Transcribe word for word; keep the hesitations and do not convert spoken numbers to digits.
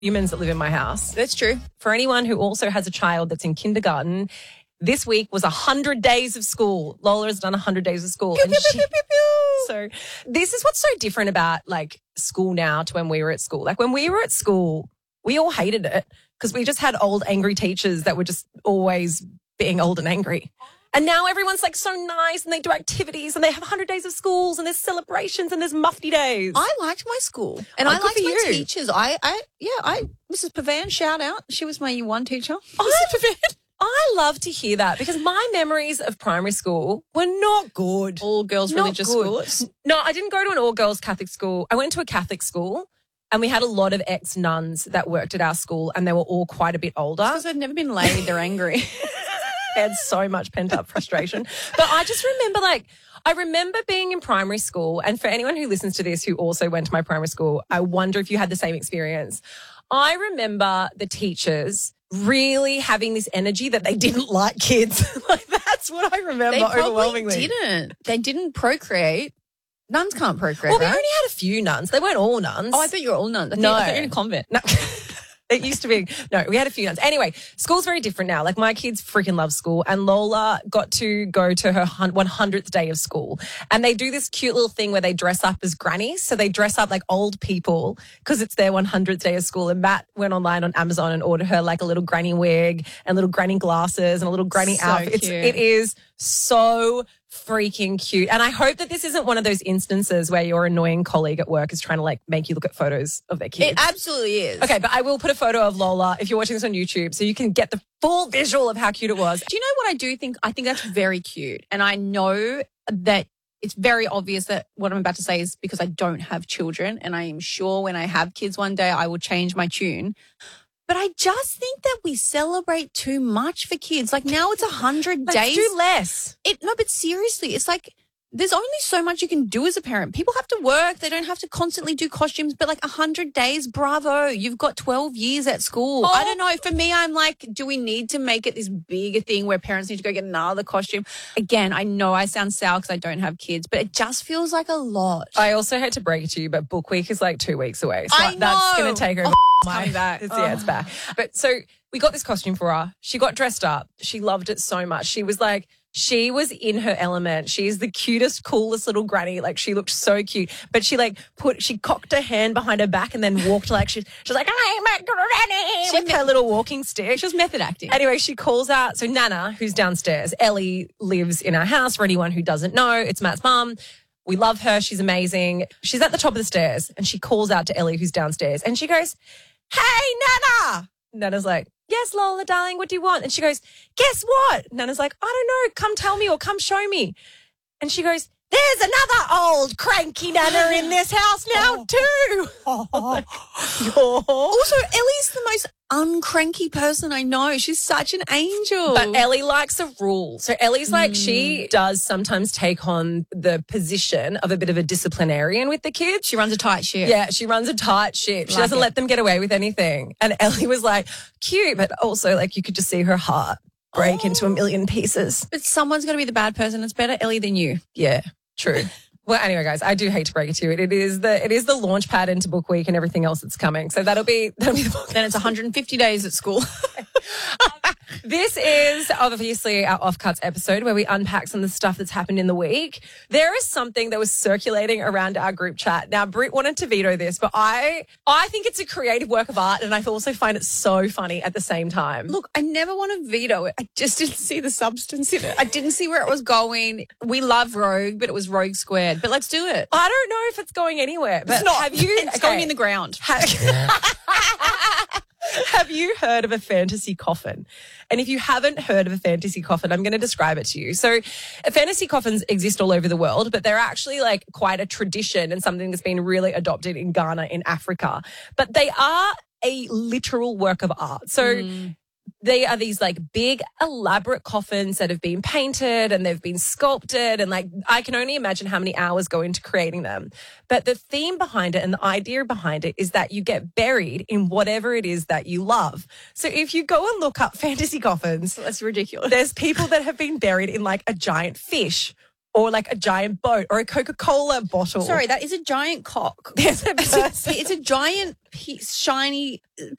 humans that live in my house. That's true. For anyone who also has a child that's in kindergarten, this week was one hundred days of school. Lola has done one hundred days of school. Pew, and pew, she, pew, pew, pew. So this is what's so different about like school now to when we were at school. Like when we were at school, we all hated it because we just had old angry teachers that were just always being old and angry. And now everyone's like so nice and they do activities and they have one hundred days of schools and there's celebrations and there's mufti days. I liked my school and Oh, I good liked for my you. teachers. I, I, yeah, I, Missus Pavan, shout out. She was my year one teacher. I, I love to hear that because my memories of primary school were not good. All girls Not religious good. schools. No, I didn't go to an all-girls Catholic school. I went to a Catholic school and we had a lot of ex-nuns that worked at our school and they were all quite a bit older. Because they've never been laid, they're angry. They had so much pent-up frustration. But I just remember, like, I remember being in primary school, and for anyone who listens to this who also went to my primary school, I wonder if you had the same experience. I remember the teachers really having this energy that they didn't like kids. Like, that's what I remember They probably overwhelmingly. didn't. They didn't procreate. Nuns can't procreate, Well, we right? only had a few nuns. They weren't all nuns. Oh, I thought you were all nuns. I No. thought you were in a convent. No. It used to be, no, we had a few nuns. Anyway, school's very different now. Like my kids freaking love school and Lola got to go to her one hundredth day of school and they do this cute little thing where they dress up as grannies. So they dress up like old people because it's their one hundredth day of school. And Matt went online on Amazon and ordered her like a little granny wig and little granny glasses and a little granny So outfit. It's, cute. it is so freaking cute. And I hope that this isn't one of those instances where your annoying colleague at work is trying to like make you look at photos of their kids. It absolutely is. Okay, but I will put a photo of Lola if you're watching this on YouTube so you can get the full visual of how cute it was. Do you know what I do think? I think that's very cute. And I know that it's very obvious that what I'm about to say is because I don't have children. And I am sure when I have kids one day, I will change my tune. But I just think that we celebrate too much for kids. Like now it's one hundred Let's days. do less. It, no, but seriously, it's like there's only so much you can do as a parent. People have to work. They don't have to constantly do costumes. But like one hundred days, bravo. You've got twelve years at school. Oh. I don't know. For me, I'm like, do we need to make it this big thing where parents need to go get another costume? Again, I know I sound sour because I don't have kids, but it just feels like a lot. I also hate to break it to you, but Book Week is like two weeks away. So I that's know. going to take over. Oh, my, coming back. It's, yeah, it's back. But so we got this costume for her. She got dressed up. She loved it so much. She was like, she was in her element. She's the cutest, coolest little granny. Like she looked so cute. But she like put, she cocked her hand behind her back and then walked like she, she's like, I'm a granny She with me- her little walking stick. She was method acting. Anyway, she calls out. So Nana, who's downstairs, Ellie lives in our house. For anyone who doesn't know, it's Matt's mum. We love her. She's amazing. She's at the top of the stairs and she calls out to Ellie, who's downstairs. And she goes, hey, Nana. Nana's like, yes, Lola, darling, what do you want? And she goes, guess what? Nana's like, I don't know. Come tell me or come show me. And she goes, there's another old cranky Nana in this house now too. Also, Ellie's the most uncranky person I know. She's such an angel. But Ellie likes a rule. So Ellie's like, she does sometimes take on the position of a bit of a disciplinarian with the kids. she runs a tight ship. Yeah, she runs a tight ship. She Like doesn't it. let them get away with anything. And Ellie was like, cute, but also like you could just see her heart break Oh. into a million pieces. But someone's got to be the bad person. It's better Ellie than you. Yeah, true. Well, anyway, guys, I do hate to break it to you. It is the it is the launch pad into Book Week and everything else that's coming. So that'll be that'll be the book. Then it's one hundred fifty days at school. This is obviously our Offcuts episode where we unpack some of the stuff that's happened in the week. There is something that was circulating around our group chat. Now, Britt wanted to veto this, but I I think it's a creative work of art and I also find it so funny at the same time. Look, I never want to veto it. I just didn't see the substance in it. I didn't see where it was going. We love Rogue, but it was Rogue squared. But let's do it. I don't know if it's going anywhere, but It's not. have you It's going in the ground. Have, have you heard of a fantasy coffin? And if you haven't heard of a fantasy coffin, I'm going to describe it to you. So fantasy coffins exist all over the world, but they're actually like quite a tradition and something that's been really adopted in Ghana in Africa. But they are a literal work of art. So Mm. they are these like big elaborate coffins that have been painted and they've been sculpted and like I can only imagine how many hours go into creating them. But the theme behind it and the idea behind it is that you get buried in whatever it is that you love. So if you go and look up fantasy coffins, That's ridiculous. there's people that have been buried in like a giant fish or like a giant boat or a Coca-Cola bottle. Sorry, that is a giant cock. There's a It's a, person. it's a giant piece, shiny